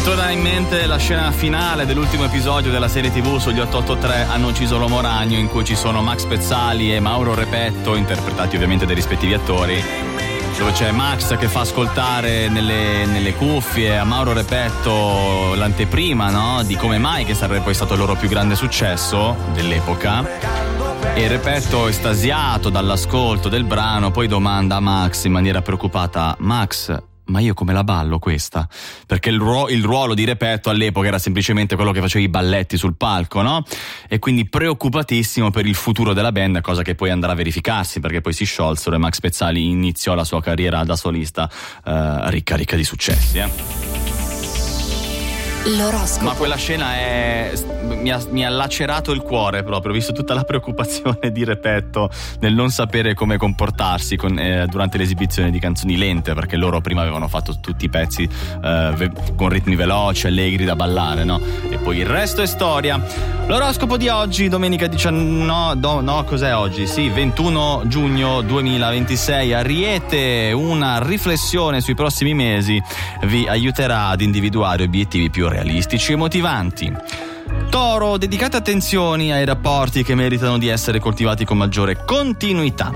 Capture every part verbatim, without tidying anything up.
torna in mente la scena finale dell'ultimo episodio della serie tivù sugli otto otto tre Hanno ucciso l'uomo ragno, in cui ci sono Max Pezzali e Mauro Repetto, interpretati ovviamente dai rispettivi attori, dove c'è Max che fa ascoltare nelle, nelle cuffie a Mauro Repetto l'anteprima, no? Di Come mai, che sarebbe poi stato il loro più grande successo dell'epoca. E Repetto, estasiato dall'ascolto del brano, poi domanda a Max in maniera preoccupata: Max, ma io come la ballo questa? Perché il, ruo- il ruolo di Repetto all'epoca era semplicemente quello che faceva i balletti sul palco, no? E quindi preoccupatissimo per il futuro della band, cosa che poi andrà a verificarsi, perché poi si sciolsero e Max Pezzali iniziò la sua carriera da solista eh, ricca ricca di successi, eh. L'oroscopo. Ma quella scena è mi ha, mi ha lacerato il cuore proprio, ho visto tutta la preoccupazione di Repetto nel non sapere come comportarsi con, eh, durante l'esibizione di canzoni lente, perché loro prima avevano fatto tutti i pezzi eh, ve- con ritmi veloci, allegri da ballare, no? E poi il resto è storia. L'oroscopo di oggi, domenica diciannove, no, no, cos'è oggi? Sì, ventuno giugno duemilaventisei. Ariete, una riflessione sui prossimi mesi vi aiuterà ad individuare obiettivi più realistici e motivanti. Toro, dedicate attenzioni ai rapporti che meritano di essere coltivati con maggiore continuità.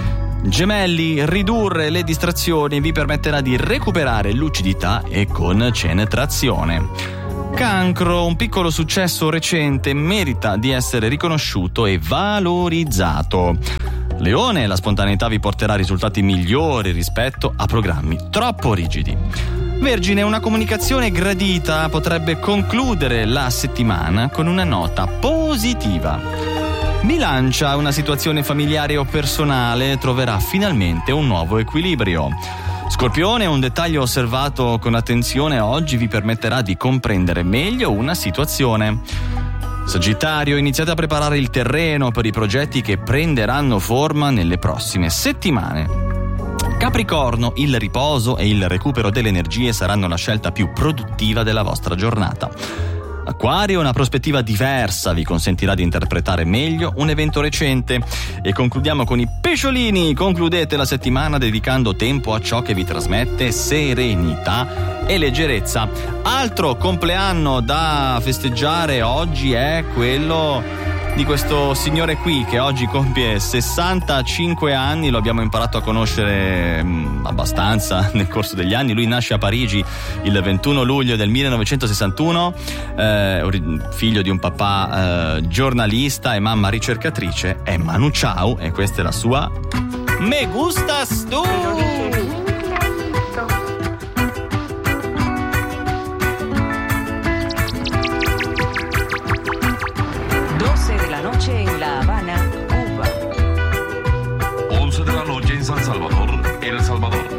Gemelli, ridurre le distrazioni vi permetterà di recuperare lucidità e concentrazione. Cancro, un piccolo successo recente merita di essere riconosciuto e valorizzato. Leone, la spontaneità vi porterà a risultati migliori rispetto a programmi troppo rigidi. Vergine, una comunicazione gradita potrebbe concludere la settimana con una nota positiva. Bilancia, una situazione familiare o personale troverà finalmente un nuovo equilibrio. Scorpione, un dettaglio osservato con attenzione oggi vi permetterà di comprendere meglio una situazione. Sagittario, iniziate a preparare il terreno per i progetti che prenderanno forma nelle prossime settimane. Capricorno, il riposo e il recupero delle energie saranno la scelta più produttiva della vostra giornata. Acquario, una prospettiva diversa vi consentirà di interpretare meglio un evento recente. E concludiamo con i pesciolini. Concludete la settimana dedicando tempo a ciò che vi trasmette serenità e leggerezza. Altro compleanno da festeggiare oggi è quello di questo signore qui, che oggi compie sessantacinque anni. Lo abbiamo imparato a conoscere mh, abbastanza nel corso degli anni. Lui nasce a Parigi il ventuno luglio del millenovecentosessantuno, eh, figlio di un papà eh, giornalista e mamma ricercatrice. È Manu Chao e questa è la sua Me Gustas Tu. En La Habana, Cuba. once de la noche en San Salvador, El Salvador.